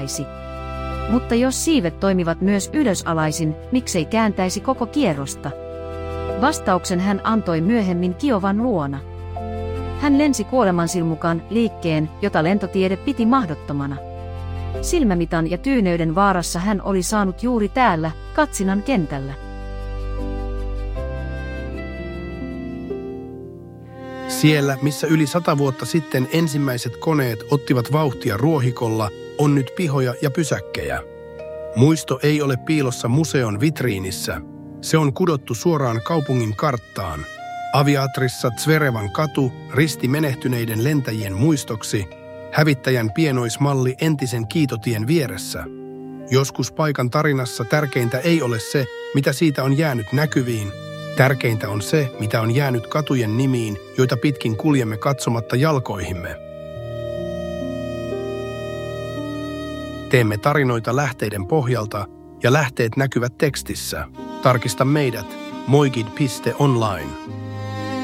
haluaisi. Mutta jos siivet toimivat myös ylösalaisin, miksei kääntäisi koko kierrosta? Vastauksen hän antoi myöhemmin Kiovan luona. Hän lensi kuolemansilmukan liikkeen, jota lentotiede piti mahdottomana. Silmämitan ja tyyneyden vaarassa hän oli saanut juuri täällä, Katsinan kentällä. Siellä, missä yli 100 vuotta sitten ensimmäiset koneet ottivat vauhtia ruohikolla, on nyt pihoja ja pysäkkejä. Muisto ei ole piilossa museon vitriinissä. Se on kudottu suoraan kaupungin karttaan. Aviatrissa Zverevan katu risti menehtyneiden lentäjien muistoksi, hävittäjän pienoismalli entisen kiitotien vieressä. Joskus paikan tarinassa tärkeintä ei ole se, mitä siitä on jäänyt näkyviin. Tärkeintä on se, mitä on jäänyt katujen nimiin, joita pitkin kuljemme katsomatta jalkoihimme. Teemme tarinoita lähteiden pohjalta, ja lähteet näkyvät tekstissä. Tarkista meidät moigid.online.